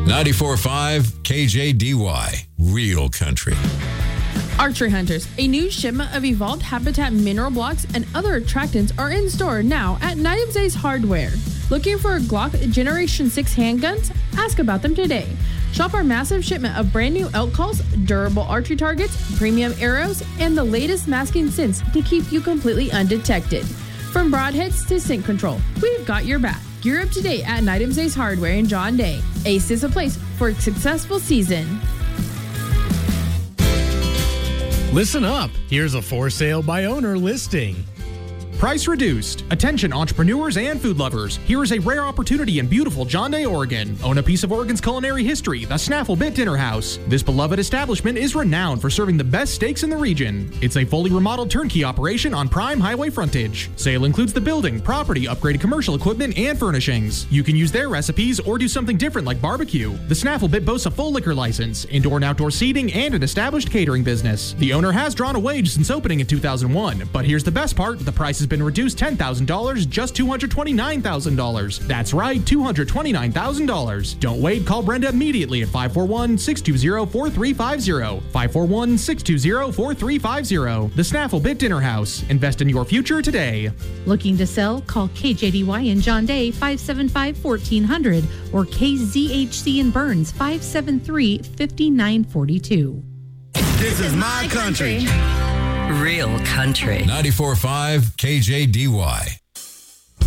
94.5 KJDY, Real Country. Archery Hunters, a new shipment of evolved habitat mineral blocks and other attractants are in store now at Night Ace Hardware. Looking for Glock Generation 6 handguns? Ask about them today. Shop our massive shipment of brand new elk calls, durable archery targets, premium arrows, and the latest masking scents to keep you completely undetected. From broadheads to scent control, we've got your back. Gear up today at Night Ace Hardware in John Day. Ace is a place for a successful season. Listen up. Here's a for sale by owner listing. Price reduced. Attention entrepreneurs and food lovers. Here is a rare opportunity in beautiful John Day, Oregon. Own a piece of Oregon's culinary history, the Snaffle Bit Dinner House. This beloved establishment is renowned for serving the best steaks in the region. It's a fully remodeled turnkey operation on prime highway frontage. Sale includes the building, property, upgraded commercial equipment, and furnishings. You can use their recipes or do something different like barbecue. The Snaffle Bit boasts a full liquor license, indoor and outdoor seating, and an established catering business. The owner has drawn a wage since opening in 2001, but here's the best part, the price has been reduced $10,000, just $229,000. That's right, $229,000. Don't wait, call Brenda immediately at 541-620-4350. 541-620-4350. The Snaffle Bit Dinner House. Invest in your future today. Looking to sell? Call KJDY in John Day 575-1400 or KZHC in Burns 573-5942. This is my country. Real Country. 94.5 KJDY.